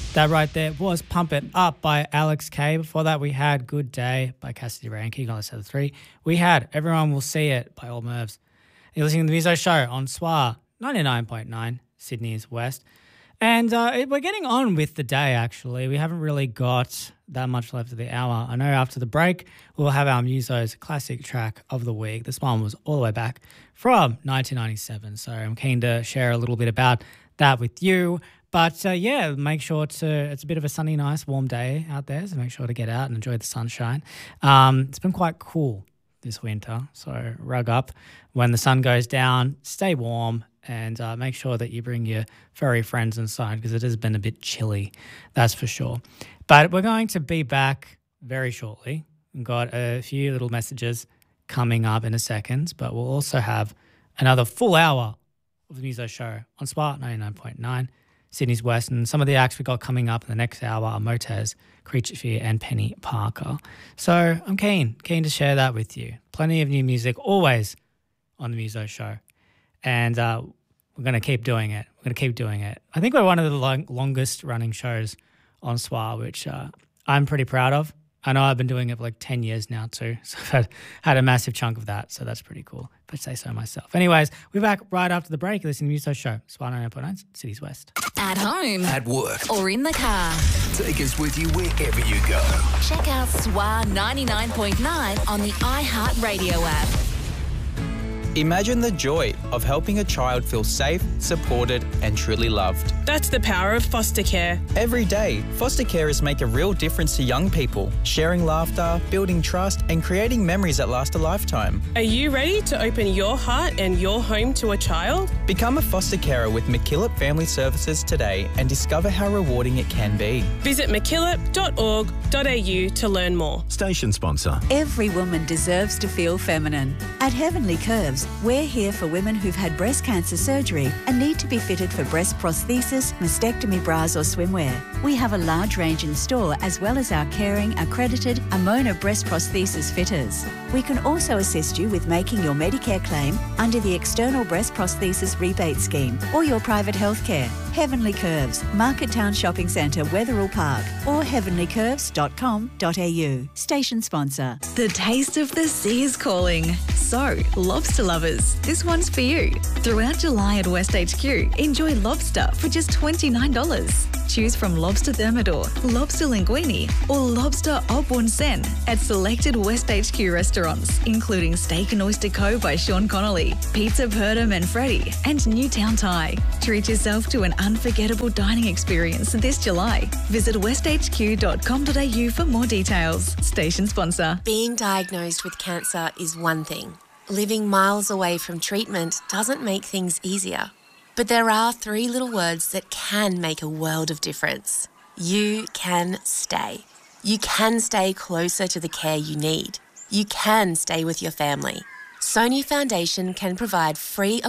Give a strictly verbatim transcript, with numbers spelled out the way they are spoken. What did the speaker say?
That right there was Pump It Up by Alex K. Before that, we had Good Day by Cassidy Ray and Keegan on the three. We had Everyone Will See It by Old Mervs. You're listening to the Muso Show on S W A ninety-nine point nine, Sydney's West. And uh, it, we're getting on with the day, actually. We haven't really got that much left of the hour. I know after the break, we'll have our Muso's classic track of the week. This one was all the way back from nineteen ninety-seven. So I'm keen to share a little bit about that with you. But, uh, yeah, make sure to, it's a bit of a sunny, nice, warm day out there, so make sure to get out and enjoy the sunshine. Um, it's been quite cool this winter, so rug up. When the sun goes down, stay warm and uh, make sure that you bring your furry friends inside because it has been a bit chilly, that's for sure. But we're going to be back very shortly. We've got a few little messages coming up in a second, but we'll also have another full hour of the Muso Show on S W A ninety-nine point nine. Sydney's West, and some of the acts we got coming up in the next hour are Motez, Creature Fear and Penny Parker. So I'm keen, keen to share that with you. Plenty of new music always on the Muso Show. And uh, we're going to keep doing it. We're going to keep doing it. I think we're one of the long, longest running shows on S W A, which uh, I'm pretty proud of. I know I've been doing it for like ten years now too, so I've had, had a massive chunk of that, so that's pretty cool, if I say so myself. Anyways, we're back right after the break. You're listening to the Muso Show, S W A ninety-nine point nine, City's West. At home. At work. Or in the car. Take us with you wherever you go. Check out S W A ninety-nine point nine on the iHeartRadio app. Imagine the joy of helping a child feel safe, supported and truly loved. That's the power of foster care. Every day, foster carers make a real difference to young people, sharing laughter, building trust and creating memories that last a lifetime. Are you ready to open your heart and your home to a child? Become a foster carer with McKillop Family Services today and discover how rewarding it can be. Visit mckillop dot org dot a u to learn more. Station sponsor. Every woman deserves to feel feminine. At Heavenly Curves, we're here for women who've had breast cancer surgery and need to be fitted for breast prosthesis, mastectomy bras or swimwear. We have a large range in store as well as our caring, accredited Amona breast prosthesis fitters. We can also assist you with making your Medicare claim under the External Breast Prosthesis Rebate Scheme or your private health care. Heavenly Curves, Market Town Shopping Centre, Wetherill Park or heavenly curves dot com dot a u. Station sponsor. The taste of the sea is calling. So, lobster lovers, this one's for you. Throughout July at West H Q, enjoy lobster for just twenty-nine dollars. Choose from lobster thermidor, lobster linguine or lobster au bon sen at selected West H Q restaurants, including Steak and Oyster Co by Sean Connolly, Pizza Perda Manfredi and Newtown Thai. Treat yourself to an unforgettable dining experience this July. Visit west h q dot com dot a u for more details. Station sponsor. Being diagnosed with cancer is one thing. Living miles away from treatment doesn't make things easier. But there are three little words that can make a world of difference. You can stay. You can stay closer to the care you need. You can stay with your family. Sony Foundation can provide free